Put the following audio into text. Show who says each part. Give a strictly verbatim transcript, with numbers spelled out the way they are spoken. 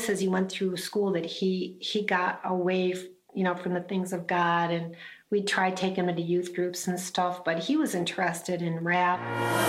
Speaker 1: noticed as he went through school that he he got away, you know, from the things of God, and we tried taking him into youth groups and stuff, but he was interested in rap.